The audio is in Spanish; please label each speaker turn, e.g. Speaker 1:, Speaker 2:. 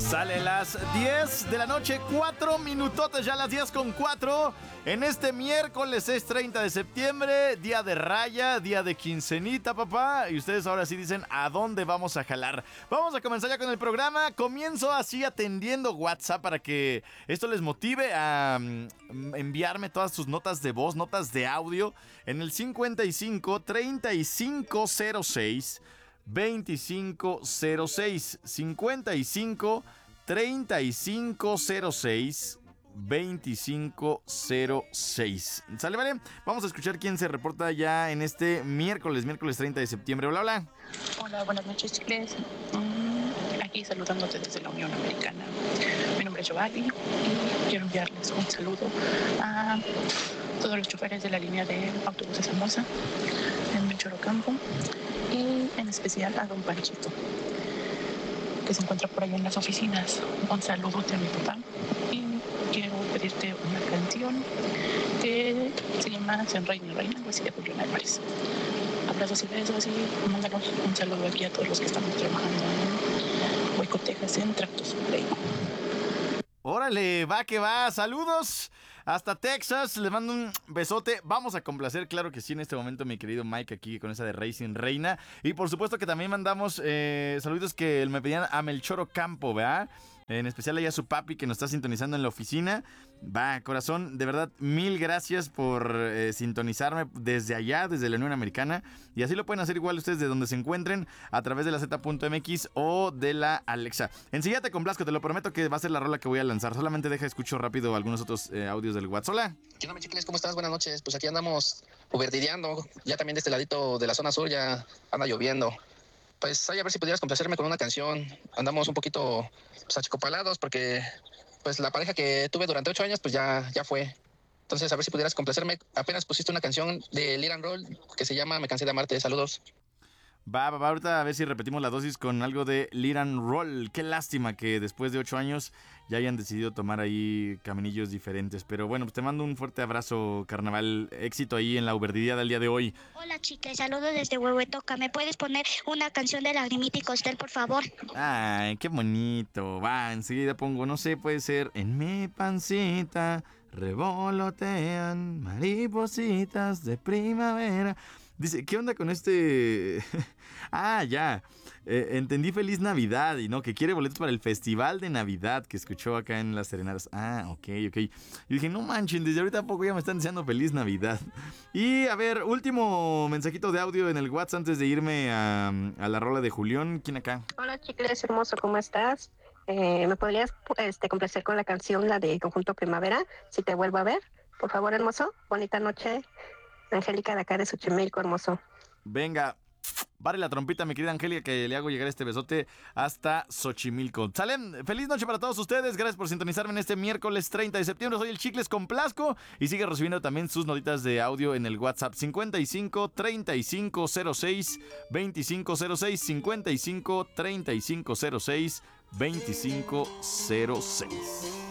Speaker 1: Sale las 10 de la noche, 4 minutotes, ya las 10:04. En este miércoles es 30 de septiembre, día de raya, día de quincenita, papá. Y ustedes ahora sí dicen, ¿a dónde vamos a jalar? Vamos a comenzar ya con el programa. Comienzo así atendiendo WhatsApp para que esto les motive a enviarme todas sus notas de voz, notas de audio en el 55 3506 2506 55 3506 2506. ¿Sale, vale? Vamos a escuchar quién se reporta ya en este miércoles 30 de septiembre. Hola, hola.
Speaker 2: Hola, buenas noches, chicles. Aquí saludándote desde la Unión Americana. Mi nombre es Giovanni y quiero enviarles un saludo a todos los choferes de la línea de autobuses Hermosa en Melchor Ocampo y en especial a don Panchito, que se encuentra por ahí en las oficinas. Un saludote a mi papá y quiero pedirte una canción que se llama San Reina y Reina, algo así de Julián Álvarez. Abrazos y besos y mándanos un saludo aquí a todos los que estamos trabajando en Hueco, Texas, en Tractos Play.
Speaker 1: Órale, va que va, saludos hasta Texas, les mando un besote. Vamos a complacer, claro que sí, en este momento mi querido Mike aquí con esa de Racing Reina. Y por supuesto que también mandamos saludos que me pedían a Melchor Ocampo, ¿verdad? En especial allá a su papi que nos está sintonizando en la oficina. Va, corazón, de verdad, mil gracias por sintonizarme desde allá, desde la Unión Americana. Y así lo pueden hacer igual ustedes de donde se encuentren, a través de la Z.mx o de la Alexa. Enseguida te complazco, te lo prometo que va a ser la rola que voy a lanzar. Solamente escucho rápido algunos otros audios del WhatsApp. Hola.
Speaker 3: ¿Qué onda, chicles? ¿Cómo estás? Buenas noches. Pues aquí andamos uberdideando. Ya también de este ladito de la zona sur ya anda lloviendo. Pues ahí a ver si pudieras complacerme con una canción. Andamos un poquito achicopalados porque pues la pareja que tuve durante 8 años pues ya fue. Entonces a ver si pudieras complacerme. Apenas pusiste una canción de Liran Roll que se llama Me cansé de amarte. Saludos.
Speaker 1: Va, ahorita a ver si repetimos la dosis con algo de Liran Roll. Qué lástima que después de 8 años ya hayan decidido tomar ahí caminillos diferentes. Pero bueno, pues te mando un fuerte abrazo, carnaval. Éxito ahí en la uberdidía del día de hoy.
Speaker 4: Hola, chicas, saludos desde Huehuetoca. ¿Me puedes poner una canción de Lagrimita y Costel, por favor?
Speaker 1: Ay, qué bonito. Va, enseguida pongo, no sé, puede ser En mi pancita revolotean maripositas de primavera. Dice, ¿qué onda con este? Ah, ya. Entendí Feliz Navidad y no, que quiere boletos para el Festival de Navidad que escuchó acá en las Serenadas. Ah, ok. Y dije, no manchen, desde ahorita a poco ya me están deseando Feliz Navidad. Y a ver, último mensajito de audio en el WhatsApp antes de irme a la rola de Julián. ¿Quién acá?
Speaker 5: Hola, chicles, hermoso, ¿cómo estás? ¿Me podrías complacer con la canción, la de Conjunto Primavera, Si te vuelvo a ver? Por favor, hermoso. Bonita noche. Angélica de acá de Xochimilco, hermoso.
Speaker 1: Venga, pare la trompita, mi querida Angélica, que le hago llegar este besote hasta Xochimilco. ¿Salen? Feliz noche para todos ustedes. Gracias por sintonizarme en este miércoles 30 de septiembre. Soy el Chicles Complasco y sigue recibiendo también sus notitas de audio en el WhatsApp 55 3506 2506 55 3506 2506.